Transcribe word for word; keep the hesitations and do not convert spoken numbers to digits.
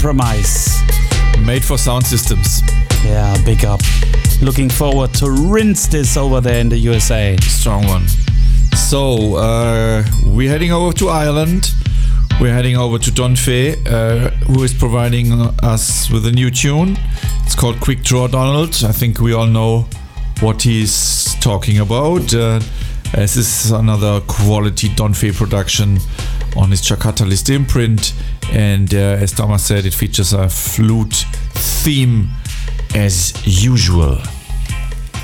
Compromise. Made for sound systems. Yeah, big up. Looking forward to rinse this over there in the U S A. Strong one. So, uh, we're heading over to Ireland. We're heading over to Don Fay, uh, who is providing us with a new tune. It's called Quick Draw Donald. I think we all know what he's talking about. Uh, this is another quality Don Fay production on his Jakartalist imprint. And uh, as Thomas said, it features a flute theme as usual.